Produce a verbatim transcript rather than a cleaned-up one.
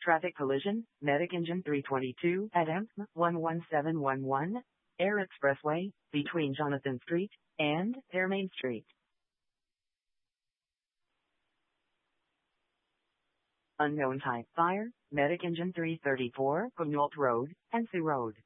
Traffic collision, Medic Engine three twenty-two at M one one seven one one, Air Expressway, between Jonathan Street and Air Main Street. Unknown type fire, Medic Engine three thirty-four, Quinault Road, Hensey Road.